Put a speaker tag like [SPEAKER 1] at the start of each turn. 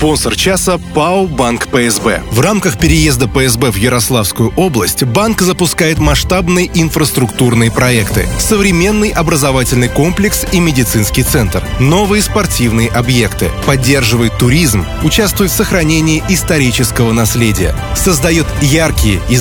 [SPEAKER 1] Спонсор часа ПАО «Банк ПСБ». В рамках переезда ПСБ в Ярославскую область банк запускает масштабные инфраструктурные проекты: современный образовательный комплекс и медицинский центр, новые спортивные объекты, поддерживает туризм, участвует в сохранении исторического наследия, создает яркие и